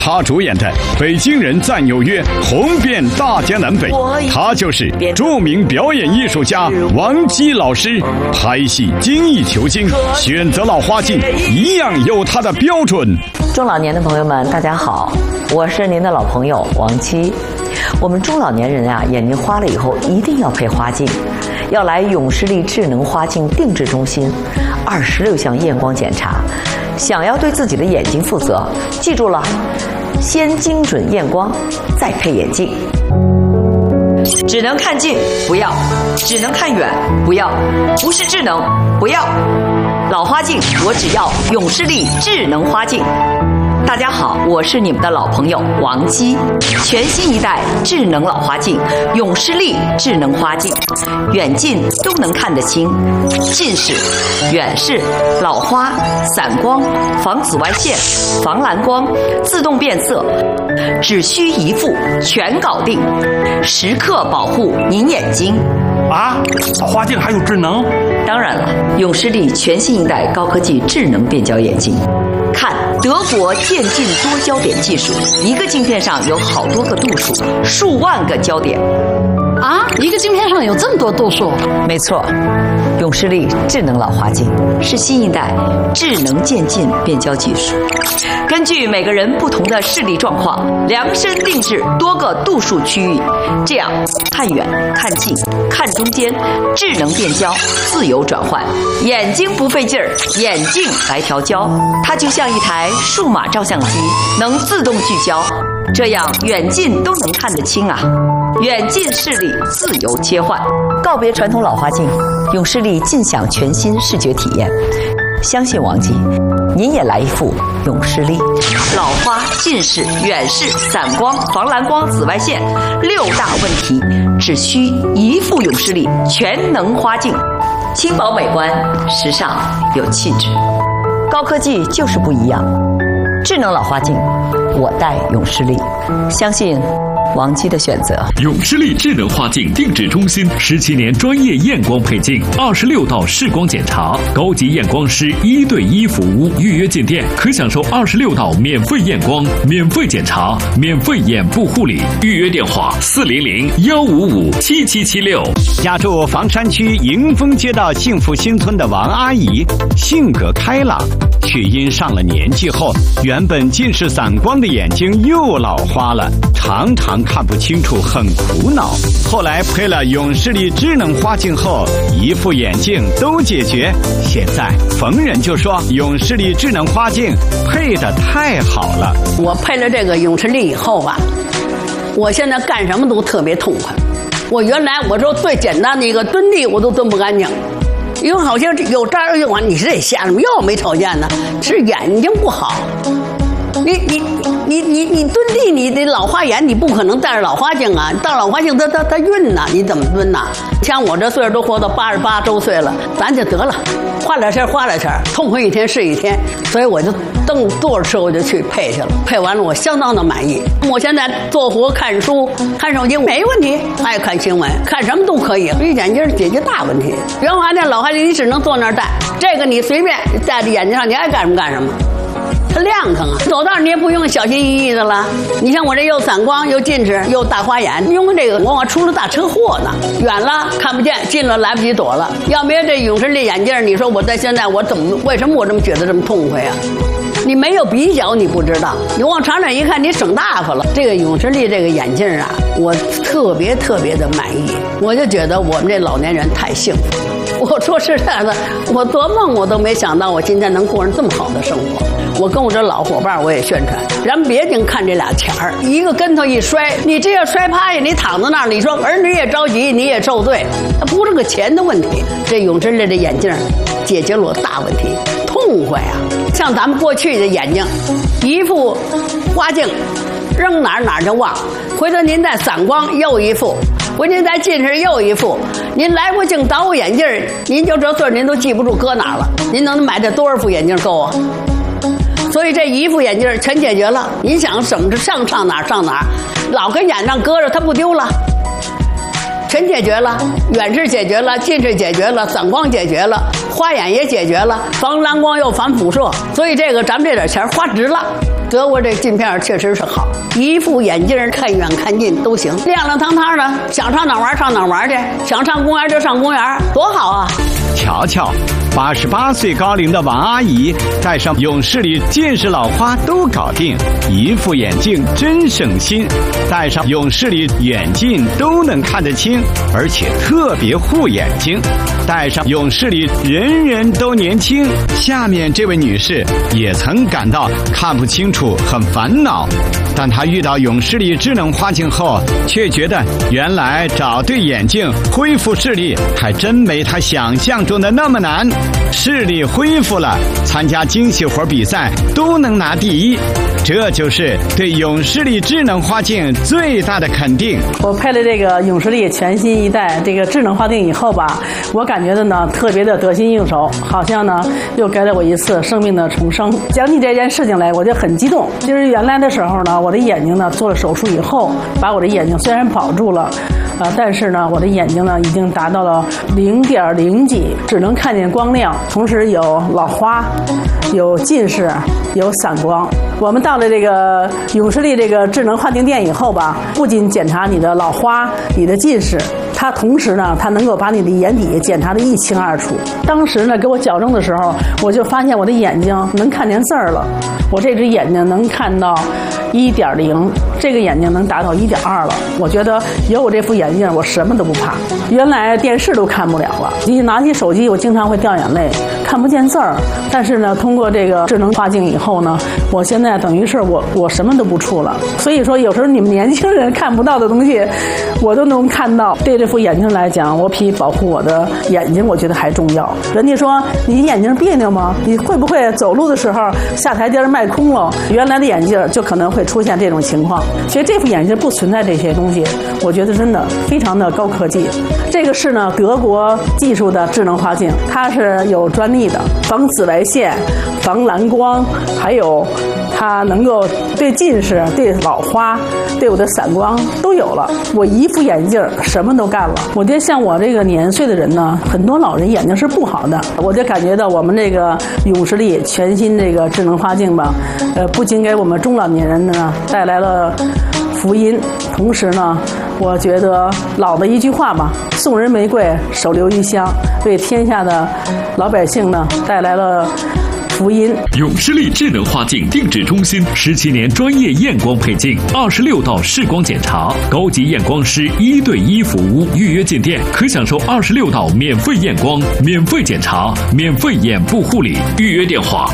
他主演的《北京人在纽约》红遍大江南北，他就是著名表演艺术家王姬老师。拍戏精益求精，选择老花镜一样有他的标准。 中老年的朋友们，大家好，我是您的老朋友王姬。我们中老年人啊，眼睛花了以后一定要配花镜，要来永视力智能花镜定制中心，26项验光检查。想要对自己的眼睛负责，记住了，先精准验光，再配眼镜。只能看近不要，只能看远不要，不是智能不要。老花镜我只要永视力智能花镜。大家好，我是你们的老朋友王姬。全新一代智能老花镜永视力智能花镜，远近都能看得清，近视、远视、老花、散光、防紫外线、防蓝光、自动变色，只需一副全搞定，时刻保护您眼睛。 啊，花镜还有智能？ 当然了，永视力全新一代高科技智能变焦眼镜。看德国渐进多焦点技术，一个镜片上有好多个度数，数万个焦点。 啊，一个镜片上有这么多度数？ 没错，永视力智能老花镜是新一代智能渐进变焦技术，根据每个人不同的视力状况，量身定制多个度数区域，这样看远、看近、看中间，智能变焦，自由转换，眼睛不费劲儿，眼镜来调焦，它就像一台数码照相机，能自动聚焦，这样远近都能看得清啊。远近视力自由切换，告别传统老花镜，永视力尽享全新视觉体验。相信王姬，您也来一副永视力。老花、近视、远视、散光、防蓝光、紫外线6大问题，只需一副永视力全能花镜，轻薄美观，时尚有气质。高科技就是不一样，智能老花镜，我戴永视力，相信王姬的选择。 永视力智能花镜定制中心17年专业验光配镜，26道视光检查，高级验光师1对1服务。预约进店可享受26道免费验光、免费检查、免费眼部护理。预约电话400-155-7776。 家住房山区迎丰街道幸福新村的王阿姨，性格开朗，却因上了年纪后，原本近视散光的眼睛又老花了，常常看不清楚，很苦恼。后来配了永视力智能花镜后，一副眼镜都解决。现在逢人就说永视力智能花镜配得太好了。 我配了这个永视力以后吧，我现在干什么都特别痛快。我原来我说最简单的一个蹲地我都蹲不干净，因为好像有这儿有完，你是得瞎什么又没条件呢？是眼睛不好。你蹲地，你得老花眼，你不可能戴着老花镜啊！戴老花镜它晕呐，你怎么蹲呐？像我这岁数都活到88周岁了，咱就得了，花点钱，痛快一天是一天。所以我就蹬多少车我就去配去了，配完了我相当的满意。我现在做活、看书、看手机没问题，爱看新闻，看什么都可以。所以眼镜解决大问题。原来那老花镜你只能坐那儿戴，这个你随便戴在眼睛上，你爱干什么干什么。它亮堂啊，走道你也不用小心翼翼的了。你像我这又散光又近视又大花眼，用这个我出了大车祸呢，远了看不见，近了来不及躲了。要没有这永视力眼镜，你说我在现在我为什么我这么觉得这么痛快啊？你没有比较你不知道，你往长远一看你省大发了。这个永视力这个眼镜啊，我特别的满意，我就觉得我们这老年人太幸福了。我说实在的，我做梦我都没想到我今天能过上这么好的生活。我跟我这老伙伴我也宣传，咱别净看这俩钱儿，一个跟头一摔，你这要摔趴下，你躺在那儿，你说儿女也着急，你也受罪，它不是个钱的问题。这永视力的眼镜解决了我大问题，痛快啊！像咱们过去的眼睛，一副花镜扔哪儿就忘，回头您再散光又一副，回您再近视又一副，您来回镜倒眼镜，您就这岁您都记不住搁哪儿了，您能买这多少副眼镜够啊？所以这一副眼镜全解决了，您想怎么着上哪儿，老跟眼上搁着它不丢了，全解决了，远视解决了，近视解决了，散光解决了，花眼也解决了，防蓝光又防辐射，所以这个咱们这点钱花值了。 德国这镜片确实是好，一副眼镜看远看近都行，亮亮堂堂的，想上哪玩上哪玩去，想上公园就上公园，多好啊！ 瞧瞧，88岁高龄的王阿姨戴上永视力近视老花都搞定，一副眼镜真省心，戴上永视力远近都能看得清，而且特别护眼睛。戴上永视力人人都年轻。下面这位女士也曾感到看不清楚很烦恼，但她遇到永视力智能花镜后，却觉得原来找对眼镜恢复视力还真没她想象中的那么难。视力恢复了，参加精细活比赛都能拿第一，这就是对永视力智能花镜最大的肯定。 我配了这个永视力全新一代这个智能花镜以后吧，我感觉的呢特别的得心应手，好像呢又给了我一次生命的重生。讲起这件事情来，我就很激动。就是原来的时候呢，我的眼睛呢做了手术以后，把我的眼睛虽然保住了。但是呢，我的眼睛呢已经达到了0.0几，只能看见光亮，同时有老花，有近视，有散光。我们到了这个永视力这个智能花镜店以后吧，不仅检查你的老花、你的近视，它同时呢，它能够把你的眼底检查得一清二楚。当时呢，给我矫正的时候，我就发现我的眼睛能看见字儿了，我这只眼睛能看到1.0，这个眼睛能达到1.2了。我觉得有我这副眼镜，我什么都不怕。原来电视都看不了了，一拿起手机，我经常会掉眼泪，看不见字儿。但是呢，通过这个智能花镜以后呢，我现在等于是我什么都不触了。所以说，有时候你们年轻人看不到的东西，我都能看到。对这副眼镜来讲，我比保护我的眼睛，我觉得还重要。人家说你眼睛别扭吗？你会不会走路的时候下台阶迈空了？原来的眼镜就可能会出现这种情况。其实这副眼镜不存在这些东西，我觉得真的非常的高科技。这个是呢德国技术的智能花镜，它是有专利的，防紫外线、防蓝光，还有它能够对近视、对老花、对我的散光都有了。我一副眼镜什么都干了。我觉得像我这个年岁的人呢，很多老人眼睛是不好的，我就感觉到我们这个永视力全新这个智能花镜吧，不仅给我们中老年人呢带来了福音，同时呢，我觉得老的一句话吧，送人玫瑰，手留余香，为天下的老百姓呢带来了福音。 永视力智能花镜定制中心17年专业验光配镜，26道视光检查，高级验光师1对1服务，预约进店可享受26道免费验光、免费检查、免费眼部护理。预约电话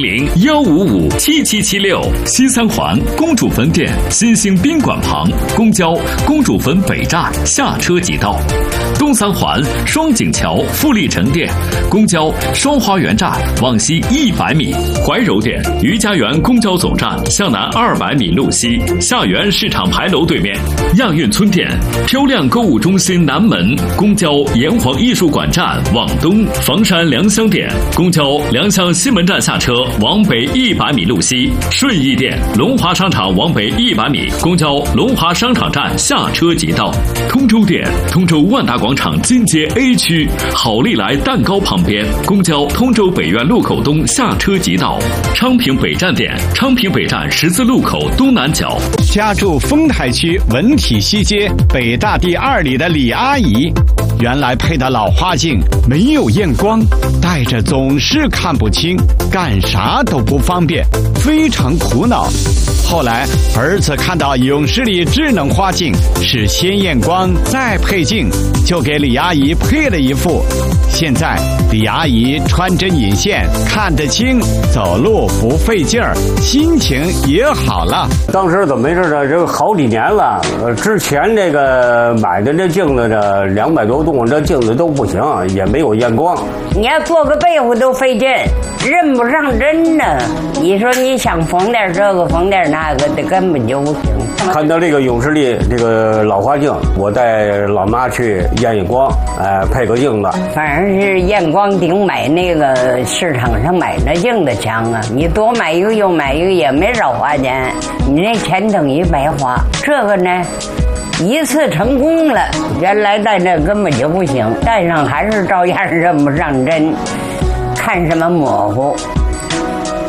400-155-7776。西三环公主坟店新兴宾馆旁，公交公主坟北站下车即到。东三环双井桥富力城店，公交双花园站往西100米。怀柔店余家园公交总站向南200米路西，下园市场牌楼对面。亚运村店漂亮购物中心南门，公交炎黄艺术馆站往东。房山良乡店公交良乡西门站下车往北100米路西。顺义店龙华商场往北100米，公交龙华商场站下车即到。通州店通州万达广场金街 A 区好利来蛋糕旁边，公交通州北苑路口东下车即到。昌平北站店昌平北站十字路口东南角。 家住丰台区文体西街北大第2里的李阿姨，原来配的老花镜没有验光，戴着总是看不清，干啥都不方便，非常苦恼。后来儿子看到永视力智能花镜是先验光再配镜，就给李阿姨配了一副。现在李阿姨穿针引线看得清，走路不费劲儿，心情也好了。 当时怎么回事呢？这个好几年了，之前这个买的这镜子这200多度，这镜子都不行，也没有验光。 你要做个被子都费劲，认不上针呢。你说你想缝点这个缝点那个的，根本就不行。 看到这个永视力这个老花镜，我带老妈去验验光，配个镜子。 反正是验光顶买那个市场上买那镜子强啊！你多买一个又买一个也没少花钱，你那钱等于白花。这个呢，一次成功了，原来戴那根本就不行，戴上还是照样认不上针，看什么模糊。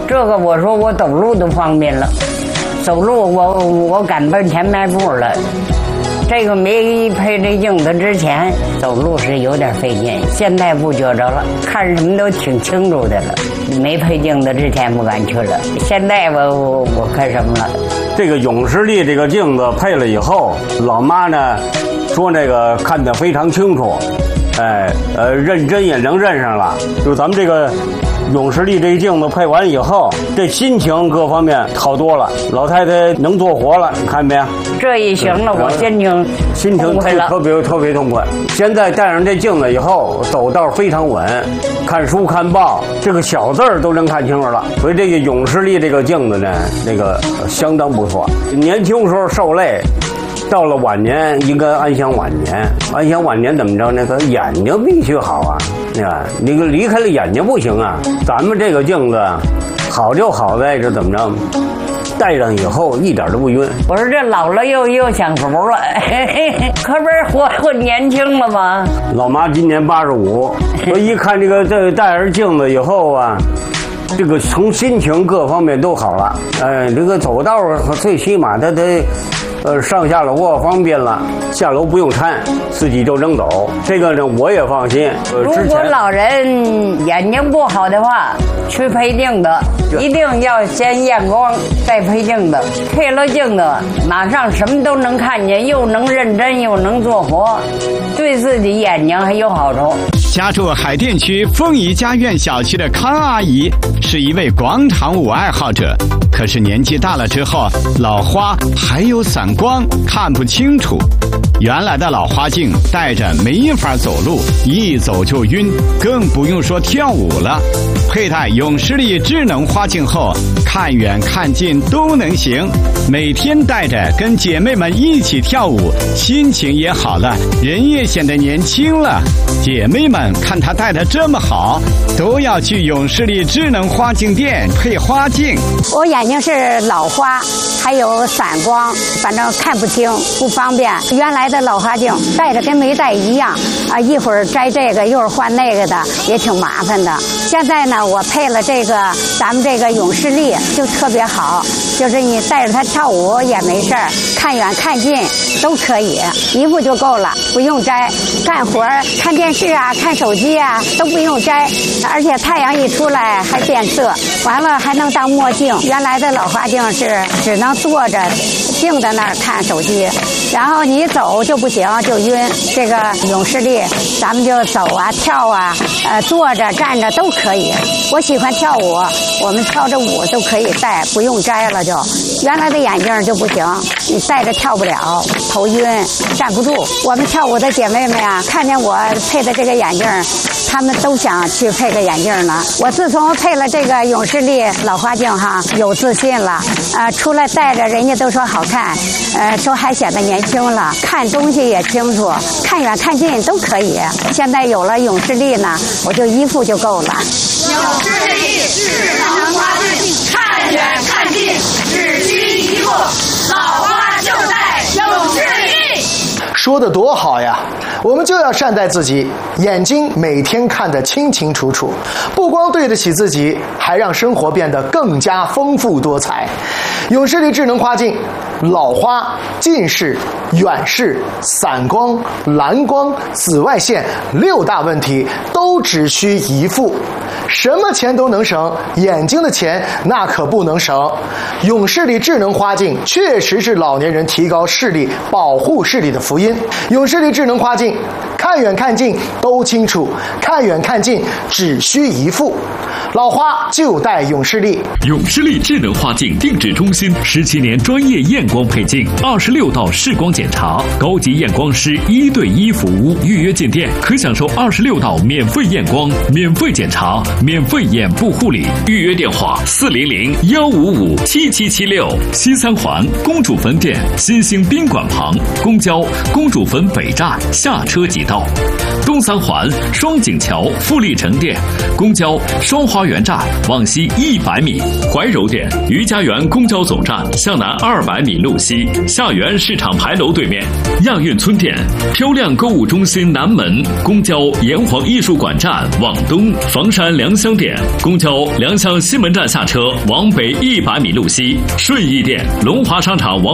这个我说我走路都方便了，走路我敢奔前迈步了。这个没配这镜子之前走路是有点费劲，现在不觉着了，看什么都挺清楚的了。没配镜子之前不敢去了，现在我看什么了。 这个永视力这个镜子配了以后，老妈呢说那个看得非常清楚，认真也能认上了。就咱们这个永视力这镜子配完以后，这心情各方面好多了，老太太能做活了，你看没有？ 这一行了，我心情特别痛快。现在戴上这镜子以后，走道非常稳，看书看报，这个小字儿都能看清楚了。所以这个永视力这个镜子呢，那个相当不错。年轻时候受累，到了晚年应该安享晚年。安享晚年怎么着？那个眼睛必须好啊，你离开了眼睛不行啊。咱们这个镜子好就好在这怎么着？戴上以后一点都不晕。 我说这老了又享福了，可不是活年轻了吗？ 老妈今年85，我一看这戴上镜子以后啊，这个从心情各方面都好了。这个走道最起码它得。上下楼方便了，下楼不用搀，自己就能走。这个呢，我也放心。 如果老人眼睛不好的话，去配镜子，一定要先验光，再配镜子。配了镜子，马上什么都能看见，又能认真，又能做活，对自己眼睛还有好处。 家住海淀区凤仪家苑小区的康阿姨是一位广场舞爱好者，可是年纪大了之后，老花还有散光，看不清楚。原来的老花镜戴着没法走路，一走就晕，更不用说跳舞了。佩戴永视力智能花镜后，看远看近都能行。每天戴着跟姐妹们一起跳舞，心情也好了，人也显得年轻了。姐妹们看她戴得这么好，都要去永视力智能花镜店配花镜。 我眼睛是老花，还有散光，反正看不清，不方便。原来的老花镜戴着跟没戴一样啊，一会儿摘这个，一会儿换那个的，也挺麻烦的。现在呢，我配了这个咱们这个永视力，就特别好，就是你戴着它跳舞也没事儿，看远看近都可以，一副就够了，不用摘。干活看电视啊，看手机啊都不用摘，而且太阳一出来还变色，完了还能当墨镜。原来的老花镜是只能坐着静在那儿看手机，然后你走就不行，就晕。这个永视力咱们就走啊跳啊，坐着站着都可以。我喜欢跳舞，我们跳着舞都可以戴，不用摘了就。原来的眼镜就不行，你戴着跳不了，头晕站不住。我们跳舞的姐妹们呀，看见我配的这个眼镜，她们都想去配个眼镜呢。我自从配了这个永视力老花镜哈，有自信了，出来戴着人家都说好看，说还显得年轻了，看东西也清楚，看远看近都可以。现在有了永视力呢，我就一副就够了。 永视力智能花镜，看远看近只需一副，老花就戴永视力。 说得多好呀！我们就要善待自己，眼睛每天看得清清楚楚，不光对得起自己，还让生活变得更加丰富多彩。永视力智能花镜，老花、近视、远视、散光、蓝光、紫外线6大问题都只需一副。什么钱都能省，眼睛的钱那可不能省。永视力智能花镜确实是老年人提高视力、保护视力的福音。永视力智能花镜，看远看近都清楚，看远看近只需一副。老花就戴永视力。 永视力智能花镜定制中心17年专业验光配镜，26道视光检查，高级验光师1对1服务。预约进店可享受26道免费验光、免费检查、免费眼部护理。预约电话400-155-7776。西三环公主坟店新兴宾馆旁，公交公主坟北站下车即到。 东三环双井桥富力城店，公交双花园站往西100米，怀柔店余家园公交总站向南200米路西，下园市场牌楼对面，亚运村店漂亮购物中心南门，公交炎黄艺术馆站往东，房山良乡店公交良乡西门站下车往北100米路西，顺义店龙华商场往